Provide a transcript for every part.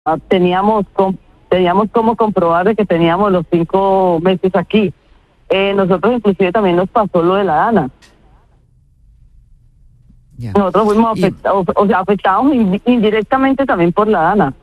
teníamos cómo comprobar de que teníamos los 5 meses aquí. Nosotros inclusive también nos pasó lo de la DANA. Ya. Nosotros fuimos afectados indirectamente también por la DANA.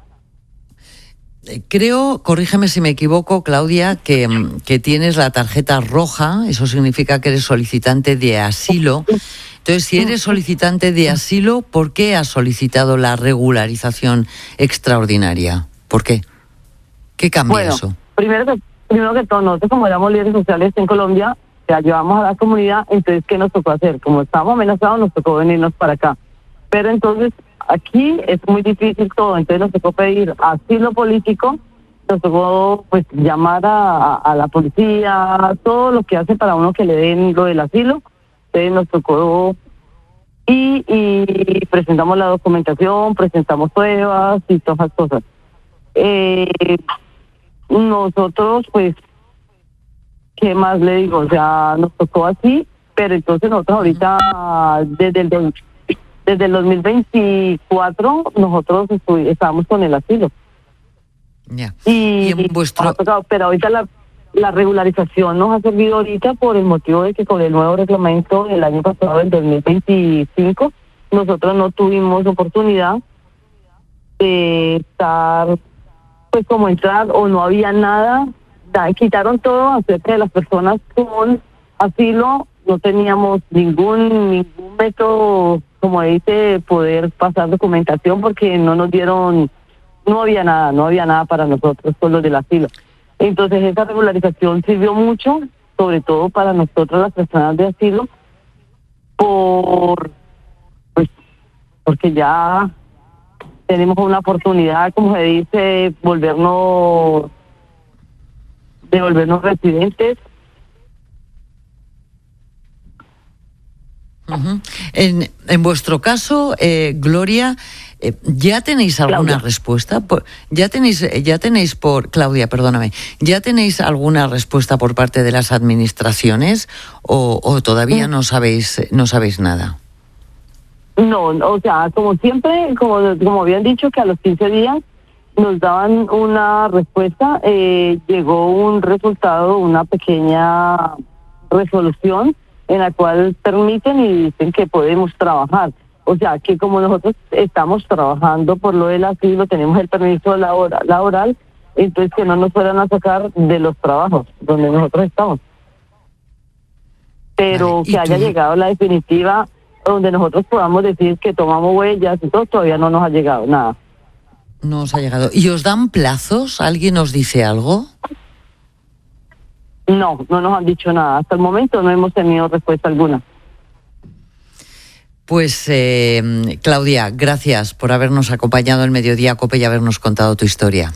Creo, corrígeme si me equivoco, Claudia, que tienes la tarjeta roja, eso significa que eres solicitante de asilo. Entonces, si eres solicitante de asilo, ¿por qué has solicitado la regularización extraordinaria? ¿Por qué? ¿Qué cambia eso? Primero que todo, nosotros como éramos líderes sociales en Colombia, que ayudamos a la comunidad, entonces, ¿qué nos tocó hacer? Como estábamos amenazados, nos tocó venirnos para acá. Pero entonces, aquí es muy difícil todo, entonces nos tocó pedir asilo político, nos tocó pues llamar a la policía, todo lo que hace para uno que le den lo del asilo. Entonces nos tocó y presentamos la documentación, presentamos pruebas y todas esas cosas. Nosotros pues, ¿qué más le digo? O sea, nos tocó así, pero entonces nosotros ahorita desde el 2024 nosotros estábamos con el asilo. Yeah. Y en vuestro... pero ahorita la regularización nos ha servido ahorita por el motivo de que con el nuevo reglamento del año pasado, del 2025, nosotros no tuvimos oportunidad de estar, pues como entrar o no había nada, quitaron todo acerca de las personas con asilo, no teníamos ningún método, como dice, poder pasar documentación porque no nos dieron, no había nada para nosotros con los del asilo. Entonces esa regularización sirvió mucho, sobre todo para nosotros las personas de asilo, porque ya tenemos una oportunidad, como se dice, de volvernos residentes. Uh-huh. En vuestro caso, Gloria, ¿ya tenéis alguna respuesta? ¿Ya tenéis Claudia, perdóname, ¿ya tenéis alguna respuesta por parte de las administraciones o todavía no sabéis nada? No, o sea, como siempre, como habían dicho que a los 15 días nos daban una respuesta, llegó un resultado, una pequeña resolución en la cual permiten y dicen que podemos trabajar. O sea, que como nosotros estamos trabajando por lo del asilo, tenemos el permiso laboral, entonces que no nos fueran a sacar de los trabajos donde nosotros estamos. Pero vale, que haya llegado la definitiva donde nosotros podamos decir que tomamos huellas y todo, todavía no nos ha llegado nada. No os ha llegado. ¿Y os dan plazos? ¿Alguien os dice algo? No nos han dicho nada. Hasta el momento no hemos tenido respuesta alguna. Pues, Claudia, gracias por habernos acompañado en Mediodía Cope y habernos contado tu historia.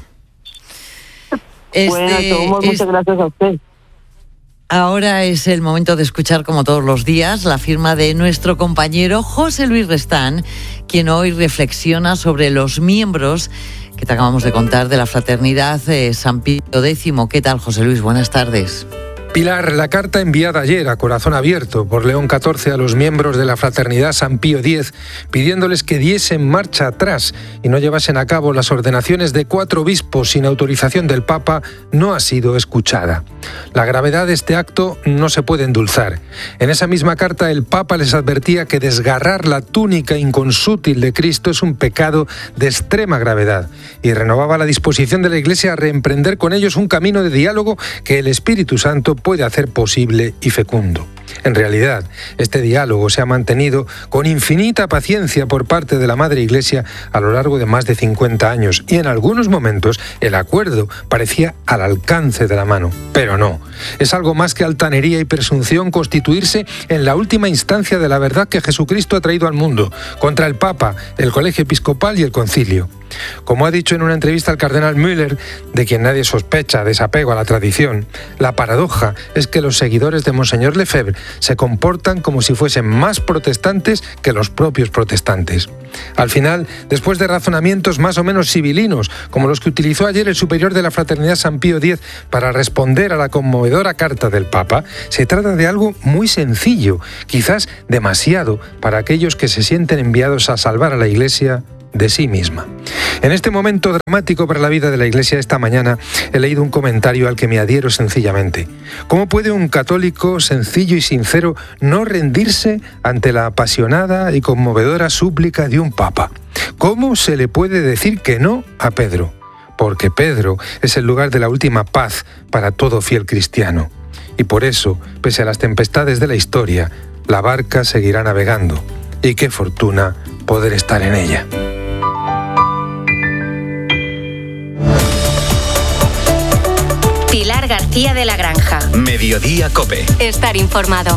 Muchas gracias a usted. Ahora es el momento de escuchar, como todos los días, la firma de nuestro compañero José Luis Restán, quien hoy reflexiona sobre los miembros que te acabamos de contar de la Fraternidad San Pío X. ¿Qué tal, José Luis? Buenas tardes. Pilar, la carta enviada ayer a corazón abierto por León XIV a los miembros de la Fraternidad San Pío X, pidiéndoles que diesen marcha atrás y no llevasen a cabo las ordenaciones de 4 obispos sin autorización del Papa, no ha sido escuchada. La gravedad de este acto no se puede endulzar. En esa misma carta el Papa les advertía que desgarrar la túnica inconsútil de Cristo es un pecado de extrema gravedad y renovaba la disposición de la Iglesia a reemprender con ellos un camino de diálogo que el Espíritu Santo puede hacer posible y fecundo. En realidad, este diálogo se ha mantenido con infinita paciencia por parte de la Madre Iglesia a lo largo de más de 50 años y en algunos momentos el acuerdo parecía al alcance de la mano. Pero no, es algo más que altanería y presunción constituirse en la última instancia de la verdad que Jesucristo ha traído al mundo, contra el Papa, el Colegio Episcopal y el Concilio. Como ha dicho en una entrevista al cardenal Müller, de quien nadie sospecha desapego a la tradición, la paradoja es que los seguidores de Monseñor Lefebvre se comportan como si fuesen más protestantes que los propios protestantes. Al final, después de razonamientos más o menos civilinos, como los que utilizó ayer el superior de la Fraternidad San Pío X para responder a la conmovedora carta del Papa, se trata de algo muy sencillo, quizás demasiado para aquellos que se sienten enviados a salvar a la Iglesia de sí misma. En este momento dramático para la vida de la Iglesia esta mañana he leído un comentario al que me adhiero sencillamente. ¿Cómo puede un católico sencillo y sincero no rendirse ante la apasionada y conmovedora súplica de un papa? ¿Cómo se le puede decir que no a Pedro? Porque Pedro es el lugar de la última paz para todo fiel cristiano. Y por eso, pese a las tempestades de la historia, la barca seguirá navegando. Y qué fortuna poder estar en ella. Pilar García de la Granja. Mediodía COPE. Estar informado.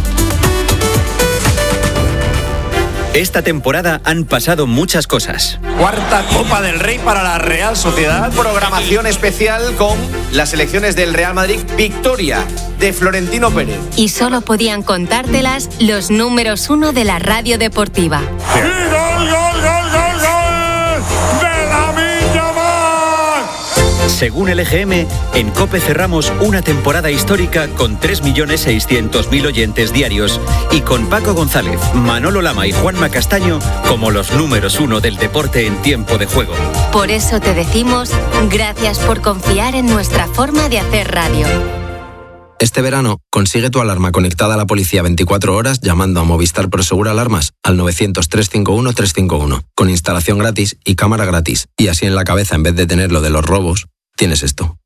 Esta temporada han pasado muchas cosas. Cuarta Copa del Rey para la Real Sociedad. Programación especial con las selecciones del Real Madrid. Victoria de Florentino Pérez. Y solo podían contártelas los números 1 de la radio deportiva. ¡Y gol, gol, gol, gol, gol! ¡De Lamine Yamal! Según el EGM, en COPE cerramos una temporada histórica con 3.600.000 oyentes diarios y con Paco González, Manolo Lama y Juanma Castaño como los números 1 del deporte en tiempo de juego. Por eso te decimos gracias por confiar en nuestra forma de hacer radio. Este verano, consigue tu alarma conectada a la policía 24 horas llamando a Movistar Prosegur Alarmas al 900-351-351, con instalación gratis y cámara gratis. Y así en la cabeza, en vez de tener lo de los robos, tienes esto.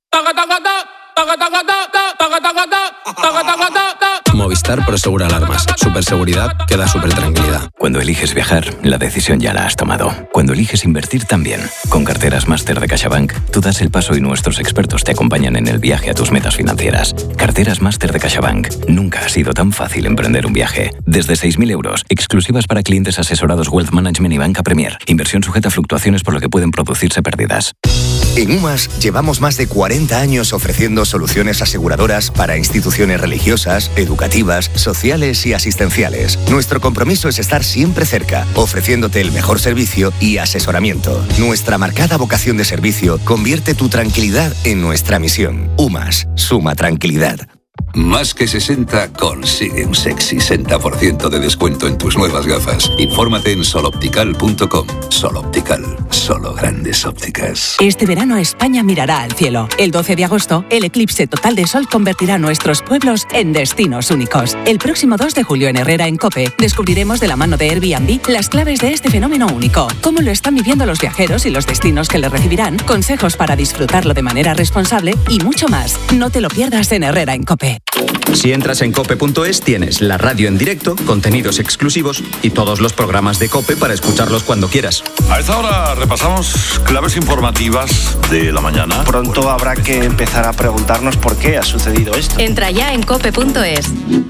Movistar Prosegur Alarmas. Superseguridad que da supertranquilidad. Cuando eliges viajar, la decisión ya la has tomado. Cuando eliges invertir también. Con Carteras Máster de CaixaBank, tú das el paso y nuestros expertos te acompañan en el viaje a tus metas financieras. Carteras Máster de CaixaBank. Nunca ha sido tan fácil emprender un viaje. Desde 6.000 euros, exclusivas para clientes asesorados Wealth Management y Banca Premier. Inversión sujeta a fluctuaciones por lo que pueden producirse pérdidas. En UMAS llevamos más de 40 años ofreciendo soluciones aseguradoras para instituciones religiosas, educativas, sociales y asistenciales. Nuestro compromiso es estar siempre cerca, ofreciéndote el mejor servicio y asesoramiento. Nuestra marcada vocación de servicio convierte tu tranquilidad en nuestra misión. UMAS, suma tranquilidad. Más que 60 consigue un sexy 60% de descuento en tus nuevas gafas. Infórmate en soloptical.com. Soloptical, solo grandes ópticas. Este verano España mirará al cielo. El 12 de agosto, el eclipse total de sol convertirá nuestros pueblos en destinos únicos. El próximo 2 de julio en Herrera, en COPE, descubriremos de la mano de Airbnb las claves de este fenómeno único. Cómo lo están viviendo los viajeros y los destinos que le recibirán, consejos para disfrutarlo de manera responsable y mucho más. No te lo pierdas en Herrera, en COPE. Si entras en cope.es tienes la radio en directo, contenidos exclusivos y todos los programas de COPE para escucharlos cuando quieras. A esta hora repasamos claves informativas de la mañana. Pronto habrá que empezar a preguntarnos por qué ha sucedido esto. Entra ya en cope.es.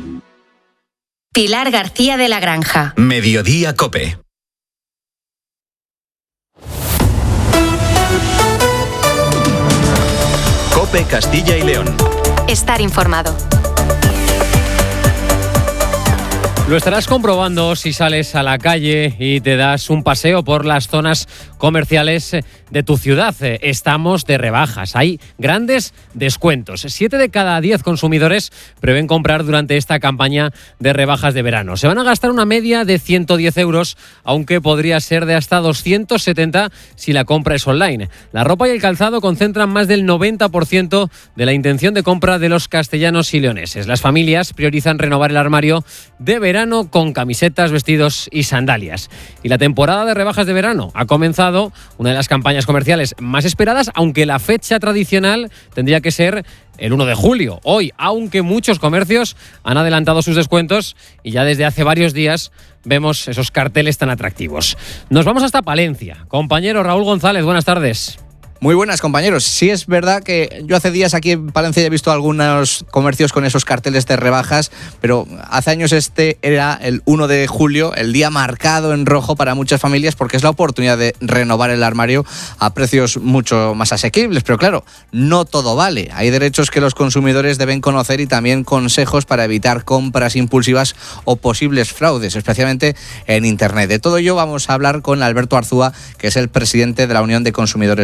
Pilar García de la Granja. Mediodía COPE. COPE Castilla y León. Estar informado. Lo estarás comprobando si sales a la calle y te das un paseo por las zonas comerciales de tu ciudad. Estamos de rebajas, hay grandes descuentos. 7 de cada 10 consumidores prevén comprar durante esta campaña de rebajas de verano. Se van a gastar una media de 110 euros, aunque podría ser de hasta 270 si la compra es online. La ropa y el calzado concentran más del 90% de la intención de compra de los castellanos y leoneses. Las familias priorizan renovar el armario de verano con camisetas, vestidos y sandalias. Y la temporada de rebajas de verano ha comenzado, una de las campañas comerciales más esperadas, aunque la fecha tradicional tendría que ser el 1 de julio, hoy, aunque muchos comercios han adelantado sus descuentos y ya desde hace varios días vemos esos carteles tan atractivos. Nos vamos hasta Palencia. Compañero Raúl González, buenas tardes. Muy buenas, compañeros. Sí, es verdad que yo hace días aquí en Palencia he visto algunos comercios con esos carteles de rebajas, pero hace años este era el 1 de julio, el día marcado en rojo para muchas familias, porque es la oportunidad de renovar el armario a precios mucho más asequibles. Pero claro, no todo vale. Hay derechos que los consumidores deben conocer y también consejos para evitar compras impulsivas o posibles fraudes, especialmente en Internet. De todo ello vamos a hablar con Alberto Arzúa, que es el presidente de la Unión de Consumidores de Palencia.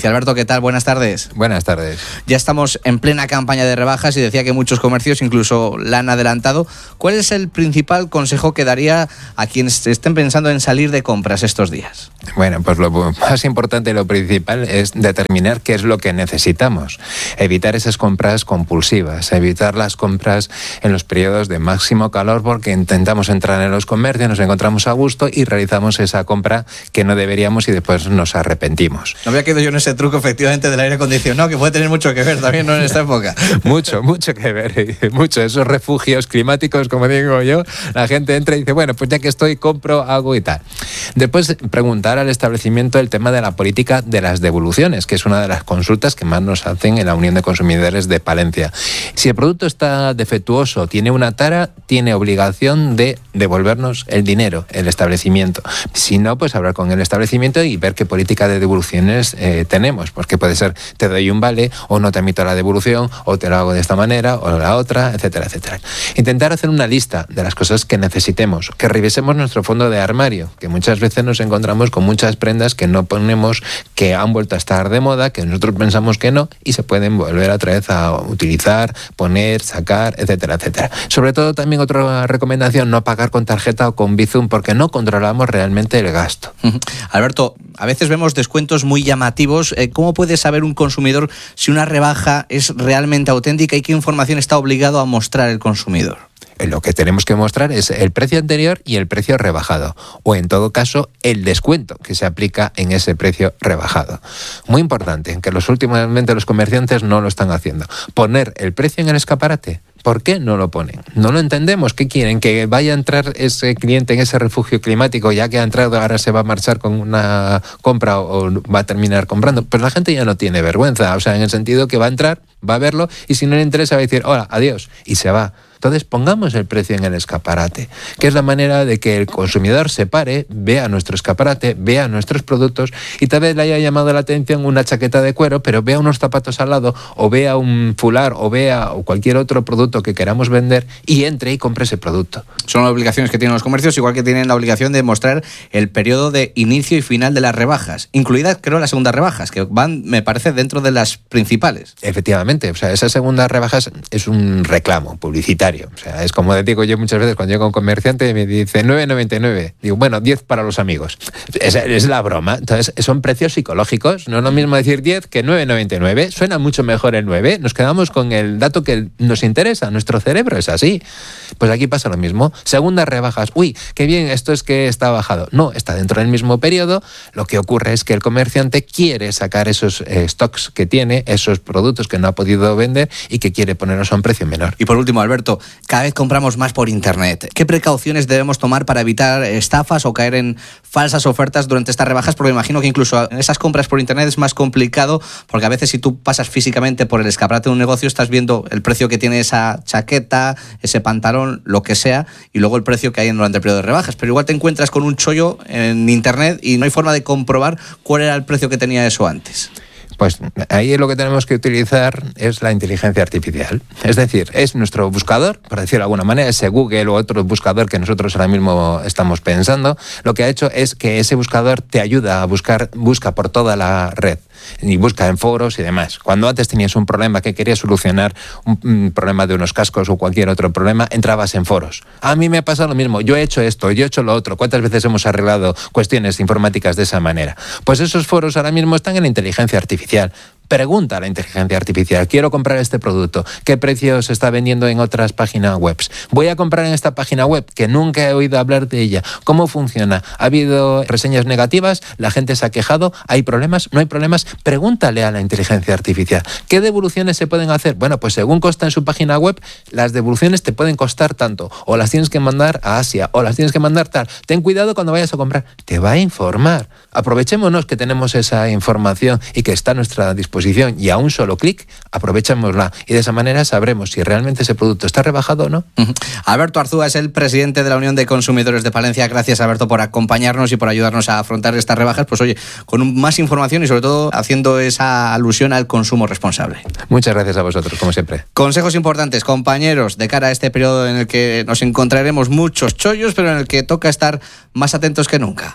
Alberto, ¿qué tal? Buenas tardes. Buenas tardes. Ya estamos en plena campaña de rebajas y decía que muchos comercios incluso la han adelantado. ¿Cuál es el principal consejo que daría a quienes estén pensando en salir de compras estos días? Bueno, pues lo más importante y lo principal es determinar qué es lo que necesitamos. Evitar esas compras compulsivas, evitar las compras en los periodos de máximo calor, porque intentamos entrar en los comercios, nos encontramos a gusto y realizamos esa compra que no deberíamos y después nos arrepentimos. No había quedado yo en ese truco efectivamente del aire acondicionado, que puede tener mucho que ver también, ¿no?, en esta época. Mucho que ver, mucho. Esos refugios climáticos, como digo yo, la gente entra y dice, bueno, pues ya que estoy, compro, hago y tal. Después preguntar al establecimiento el tema de la política de las devoluciones, que es una de las consultas que más nos hacen en la Unión de Consumidores de Palencia. Si el producto está defectuoso, tiene una tara, tiene obligación de devolvernos el dinero, el establecimiento. Si no, pues hablar con el establecimiento y ver qué política de devoluciones tenemos, porque puede ser, te doy un vale, o no te admito la devolución, o te lo hago de esta manera, o la otra, etcétera, etcétera. Intentar hacer una lista de las cosas que necesitemos, que revisemos nuestro fondo de armario, que muchas veces nos encontramos con muchas prendas que no ponemos, que han vuelto a estar de moda, que nosotros pensamos que no, y se pueden volver otra vez a utilizar, poner, sacar, etcétera, etcétera. Sobre todo también otra recomendación, no pagar con tarjeta o con Bizum, porque no controlamos realmente el gasto. Alberto, a veces vemos descuentos muy llamativos. ¿Cómo puede saber un consumidor si una rebaja es realmente auténtica y qué información está obligado a mostrar el consumidor? Lo que tenemos que mostrar es el precio anterior y el precio rebajado, o en todo caso el descuento que se aplica en ese precio rebajado. Muy importante, que últimamente los comerciantes no lo están haciendo. Poner el precio en el escaparate. ¿Por qué no lo ponen? No lo entendemos. ¿Qué quieren? ¿Que vaya a entrar ese cliente en ese refugio climático, ya que ha entrado, ahora se va a marchar con una compra o va a terminar comprando? Pues la gente ya no tiene vergüenza, o sea, en el sentido que va a entrar, va a verlo y si no le interesa va a decir, hola, adiós, y se va. Entonces pongamos el precio en el escaparate, que es la manera de que el consumidor se pare, vea nuestro escaparate, vea nuestros productos y tal vez le haya llamado la atención una chaqueta de cuero, pero vea unos zapatos al lado o vea un fular o vea cualquier otro producto que queramos vender y entre y compre ese producto. Son las obligaciones que tienen los comercios, igual que tienen la obligación de mostrar el periodo de inicio y final de las rebajas, incluidas creo las segundas rebajas, que van, me parece, dentro de las principales. Efectivamente, o sea, esas segundas rebajas es un reclamo publicitario. O sea, es como digo yo muchas veces cuando llega un comerciante y me dice 9,99. Digo, bueno, 10 para los amigos. Es la broma. Entonces, son precios psicológicos. No es lo mismo decir 10 que 9,99. Suena mucho mejor el 9. Nos quedamos con el dato que nos interesa. Nuestro cerebro es así. Pues aquí pasa lo mismo. Segundas rebajas. Uy, qué bien, esto es que está bajado. No, está dentro del mismo periodo. Lo que ocurre es que el comerciante quiere sacar esos stocks que tiene, esos productos que no ha podido vender y que quiere ponerlos a un precio menor. Y por último, Alberto, cada vez compramos más por internet. ¿Qué precauciones debemos tomar para evitar estafas o caer en falsas ofertas durante estas rebajas? Porque imagino que incluso en esas compras por internet es más complicado, porque a veces si tú pasas físicamente por el escaparate de un negocio estás viendo el precio que tiene esa chaqueta, ese pantalón, lo que sea, y luego el precio que hay durante el periodo de rebajas. Pero igual te encuentras con un chollo en internet y no hay forma de comprobar cuál era el precio que tenía eso antes. Pues ahí lo que tenemos que utilizar es la inteligencia artificial. Es decir, es nuestro buscador, por decirlo de alguna manera, ese Google o otro buscador que nosotros ahora mismo estamos pensando. Lo que ha hecho es que ese buscador te ayuda a busca por toda la red y busca en foros y demás. Cuando antes tenías un problema que querías solucionar, un problema de unos cascos o cualquier otro problema, entrabas en foros. A mí me ha pasado lo mismo, yo he hecho esto, yo he hecho lo otro. ¿Cuántas veces hemos arreglado cuestiones informáticas de esa manera? Pues esos foros ahora mismo están en la inteligencia artificial. Pregunta a la inteligencia artificial, quiero comprar este producto, ¿qué precio se está vendiendo en otras páginas web? Voy a comprar en esta página web que nunca he oído hablar de ella. ¿Cómo funciona? ¿Ha habido reseñas negativas? ¿La gente se ha quejado? ¿Hay problemas? ¿No hay problemas? Pregúntale a la inteligencia artificial. ¿Qué devoluciones se pueden hacer? Bueno, pues según consta en su página web, las devoluciones te pueden costar tanto, o las tienes que mandar a Asia, o las tienes que mandar tal. Ten cuidado cuando vayas a comprar. Te va a informar. Aprovechémonos que tenemos esa información y que está a nuestra disposición y a un solo clic, aprovechémosla y de esa manera sabremos si realmente ese producto está rebajado o no. Alberto Arzúa es el presidente de la Unión de Consumidores de Palencia. Gracias, Alberto, por acompañarnos y por ayudarnos a afrontar estas rebajas, pues oye, con más información y sobre todo haciendo esa alusión al consumo responsable. Muchas gracias a vosotros, como siempre. Consejos importantes, compañeros, de cara a este periodo en el que nos encontraremos muchos chollos, pero en el que toca estar más atentos que nunca.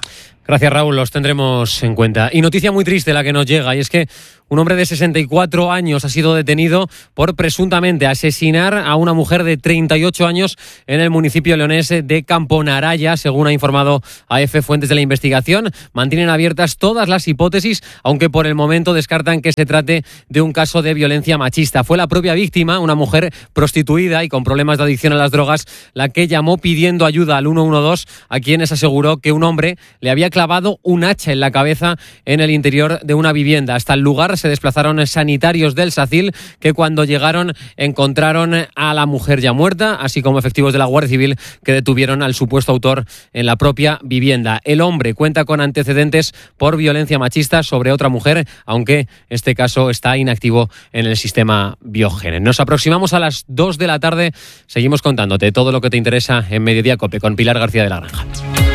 Gracias, Raúl, los tendremos en cuenta. Y noticia muy triste la que nos llega, y es que un hombre de 64 años ha sido detenido por presuntamente asesinar a una mujer de 38 años en el municipio leonés de Camponaraya, según ha informado AF fuentes de la investigación. Mantienen abiertas todas las hipótesis, aunque por el momento descartan que se trate de un caso de violencia machista. Fue la propia víctima, una mujer prostituida y con problemas de adicción a las drogas, la que llamó pidiendo ayuda al 112, a quienes aseguró que un hombre le había clavado un hacha en la cabeza en el interior de una vivienda. Hasta el lugar se desplazaron sanitarios del SACIL, que cuando llegaron encontraron a la mujer ya muerta, así como efectivos de la Guardia Civil que detuvieron al supuesto autor en la propia vivienda. El hombre cuenta con antecedentes por violencia machista sobre otra mujer, aunque este caso está inactivo en el sistema Biogen. Nos aproximamos a las 2 de la tarde. Seguimos contándote todo lo que te interesa en Mediodía COPE con Pilar García de la Granja.